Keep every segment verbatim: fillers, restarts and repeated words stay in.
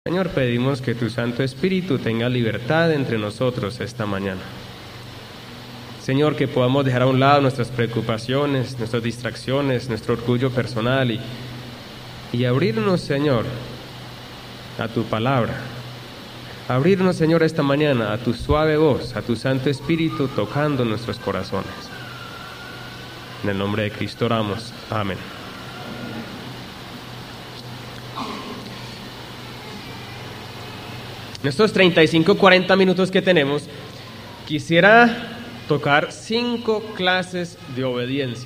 Señor, pedimos que tu Santo Espíritu tenga libertad entre nosotros esta mañana. Señor, que podamos dejar a un lado nuestras preocupaciones, nuestras distracciones, nuestro orgullo personal y, y abrirnos, Señor, a tu palabra. Abrirnos, Señor, esta mañana a tu suave voz, a tu Santo Espíritu tocando nuestros corazones. En el nombre de Cristo oramos. Amén. En estos treinta y cinco, cuarenta minutos que tenemos, quisiera tocar cinco clases de obediencia.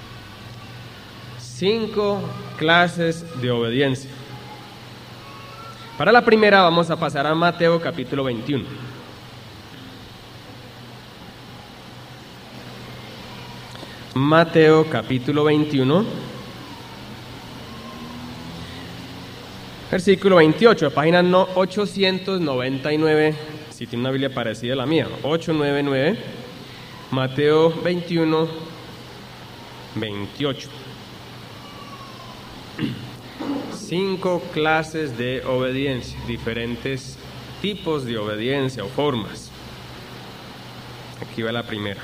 Cinco clases de obediencia. Para la primera vamos a pasar a Mateo capítulo veintiuno. Mateo capítulo veintiuno. Versículo veintiocho, página no, ochocientos noventa y nueve, si tiene una Biblia parecida a la mía, ochocientos noventa y nueve, Mateo veintiuno, veintiocho. Cinco clases de obediencia, diferentes tipos de obediencia o formas. Aquí va la primera.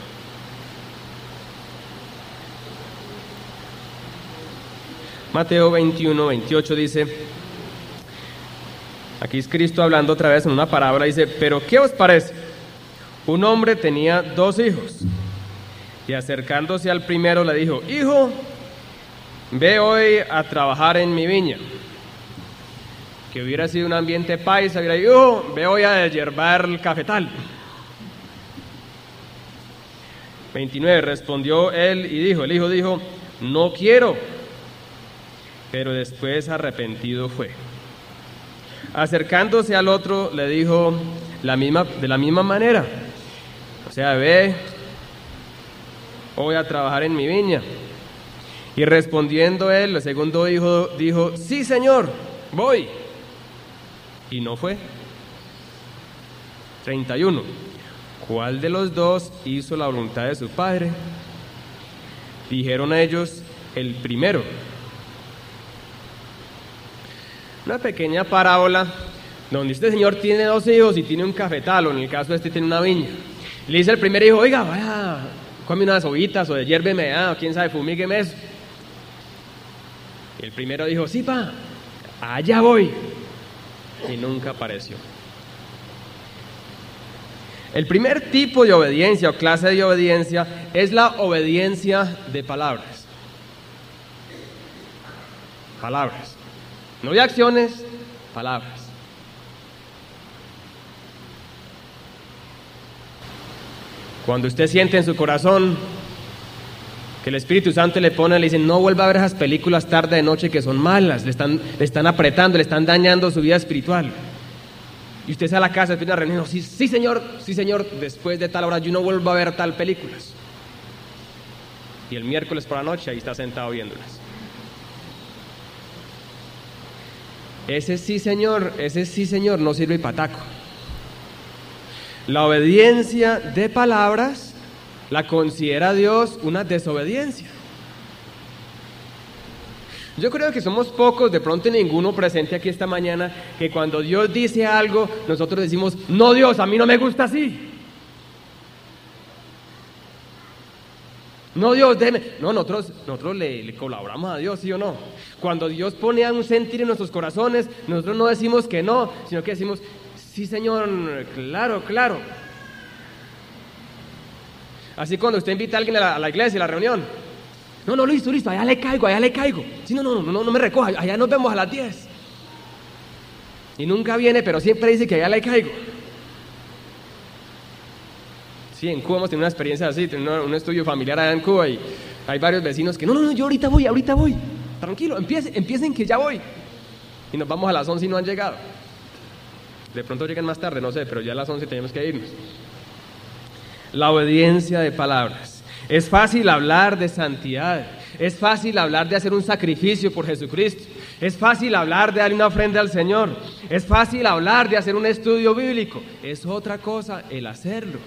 Mateo veintiuno, veintiocho dice... Aquí es Cristo hablando otra vez en una parábola, dice, pero ¿qué os parece? Un hombre tenía dos hijos, y acercándose al primero le dijo, hijo, ve hoy a trabajar en mi viña. Que hubiera sido un ambiente paisa, hubiera dicho, hijo, ve hoy a deshiervar el cafetal. veintinueve, respondió él y dijo, el hijo dijo, no quiero, pero después arrepentido fue. Acercándose al otro le dijo la misma, de la misma manera, o sea, ve, voy a trabajar en mi viña. Y respondiendo él, el segundo hijo dijo, sí, señor, voy. Y no fue. treinta y uno. ¿Cuál de los dos hizo la voluntad de su padre? Dijeron a ellos, el primero. Una pequeña parábola donde este señor tiene dos hijos y tiene un cafetal, o en el caso de este tiene una viña. Le dice al primer hijo, oiga, vaya, come unas hojitas o deshierveme, ah, o quién sabe, fumígueme eso. Y el primero dijo, sí, pa, allá voy. Y nunca apareció. El primer tipo de obediencia o clase de obediencia es la obediencia de palabras. Palabras. No de acciones, palabras. Cuando usted siente en su corazón que el Espíritu Santo le pone, le dice, no vuelva a ver esas películas tarde de noche que son malas, le están, le están apretando, le están dañando su vida espiritual. Y usted sale a la casa, después de una reunión, sí, sí señor, sí señor, después de tal hora yo no vuelvo a ver tal películas. Y el miércoles por la noche ahí está sentado viéndolas. Ese sí señor, ese sí señor no sirve pataco. La obediencia de palabras la considera Dios una desobediencia. Yo creo que somos pocos, de pronto ninguno presente aquí esta mañana, que cuando Dios dice algo, nosotros decimos, no Dios, a mí no me gusta así. No, Dios, déjeme. No, nosotros, nosotros le, le colaboramos a Dios, ¿sí o no? Cuando Dios pone a un sentir en nuestros corazones, nosotros no decimos que no, sino que decimos, sí, Señor, claro, claro. Así cuando usted invita a alguien a la, a la iglesia, a la reunión. No, no, listo, listo, allá le caigo, allá le caigo. Sí, no, no, no, no me recoja, allá nos vemos a las diez. Y nunca viene, pero siempre dice que allá le caigo. Sí, en Cuba hemos tenido una experiencia así, tenemos un estudio familiar allá en Cuba y hay varios vecinos que no, no, no, yo ahorita voy, ahorita voy, tranquilo, empiecen, empiecen que ya voy. Y nos vamos a las once y no han llegado. De pronto llegan más tarde, no sé, pero ya a las once tenemos que irnos. La obediencia de palabras. Es fácil hablar de santidad, es fácil hablar de hacer un sacrificio por Jesucristo, es fácil hablar de darle una ofrenda al Señor, es fácil hablar de hacer un estudio bíblico, es otra cosa el hacerlo.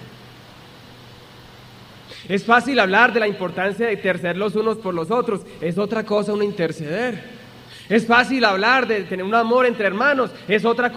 Es fácil hablar de la importancia de interceder los unos por los otros, es otra cosa un interceder. Es fácil hablar de tener un amor entre hermanos, es otra